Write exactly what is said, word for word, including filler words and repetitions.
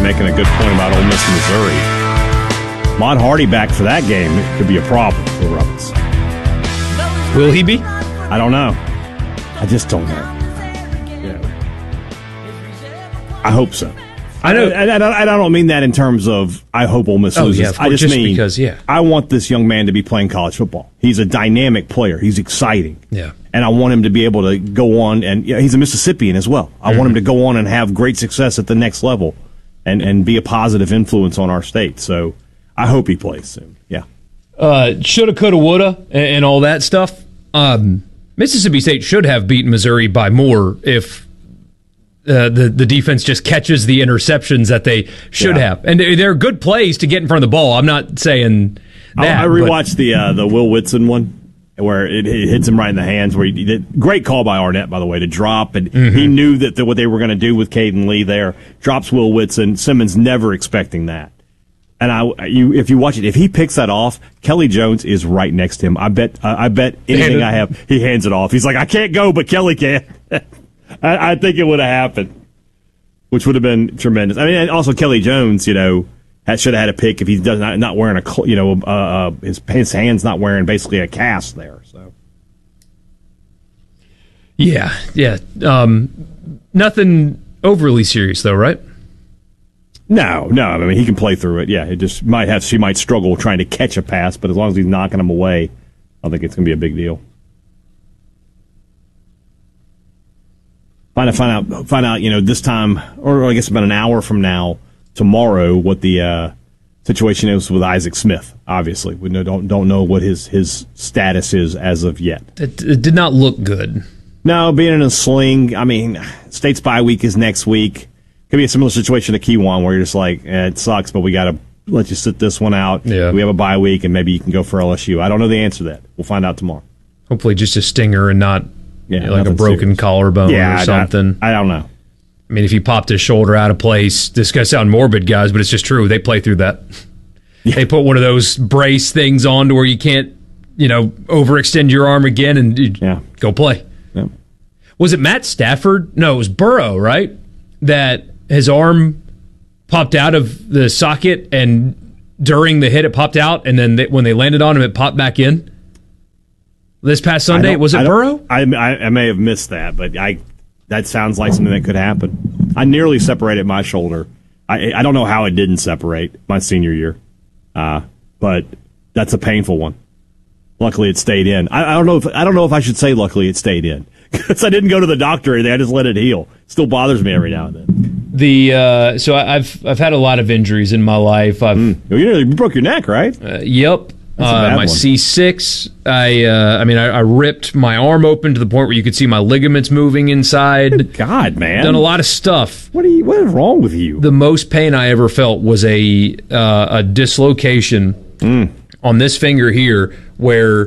making a good point about Ole Miss, Missouri. Mont Hardy back for that game, it could be a problem for Rebels. Will he be? I don't know. I just don't know. Yeah. I hope so. I know. I, I, I don't mean that in terms of I hope Ole Miss oh, loses. Yeah, of course, I just, just mean because, yeah. I want this young man to be playing college football. He's a dynamic player. He's exciting. Yeah. And I want him to be able to go on, and you know, he's a Mississippian as well. I mm-hmm. want him to go on and have great success at the next level and, and be a positive influence on our state. So I hope he plays soon. Yeah. Uh, shoulda, coulda, woulda, and, and all that stuff. Um, Mississippi State should have beaten Missouri by more if uh, the the defense just catches the interceptions that they should yeah. have. And they're good plays to get in front of the ball. I'm not saying that. I, I rewatched but, the uh, the Will Whitson one where it, it hits him right in the hands. Where he did great call by Arnett, by the way, to drop, and mm-hmm. he knew that the, what they were going to do with Caden Lee there. Drops Will Whitson. Simmons never expecting that. And I, you, if you watch it, if he picks that off, Kelly Jones is right next to him. I bet, uh, I bet anything I have, he hands it off. He's like, I can't go, but Kelly can. I, I think it would have happened, which would have been tremendous. I mean, and also Kelly Jones, you know, should have had a pick if he does not not wearing a, you know, uh, uh, his his hands not wearing basically a cast there. So, yeah, yeah, um, nothing overly serious though, right? No, no. I mean, he can play through it. Yeah, it just might have. She might struggle trying to catch a pass, but as long as he's knocking them away, I think it's going to be a big deal. Find out, find out, find out. You know, this time, or I guess about an hour from now, tomorrow, what the uh, situation is with Isaac Smith. Obviously, we don't don't know what his his status is as of yet. It, it did not look good. No, being in a sling. I mean, State's bye week is next week. Could be a similar situation to Kewan where you're just like, eh, it sucks, but we got to let you sit this one out. Yeah. We have a bye week, and maybe you can go for L S U. I don't know the answer to that. We'll find out tomorrow. Hopefully just a stinger and not yeah, you know, like a broken serious. collarbone yeah, or something. I, I don't know. I mean, if he popped his shoulder out of place, this going to sound morbid, guys, but it's just true. They play through that. Yeah. They put one of those brace things on to where you can't, you know, overextend your arm again and you yeah. go play. Yeah. Was it Matt Stafford? No, it was Burrow, right? That his arm popped out of the socket, and during the hit, it popped out, and then they, when they landed on him, it popped back in. This past Sunday, was it Burrow? I, I I may have missed that, but I that sounds like something that could happen. I nearly separated my shoulder. I I don't know how it didn't separate my senior year, uh, but that's a painful one. Luckily, it stayed in. I, I don't know if I don't know if I should say luckily it stayed in because I didn't go to the doctor. I just let it heal. It still bothers me every now and then. The uh, so I've I've had a lot of injuries in my life. I've mm. you, know, you broke your neck, right? Uh, yep. Uh, my C six. I uh, I mean I, I ripped my arm open to the point where you could see my ligaments moving inside. Good God, man! Done a lot of stuff. What are you? What is wrong with you? The most pain I ever felt was a uh, a dislocation mm. on this finger here, where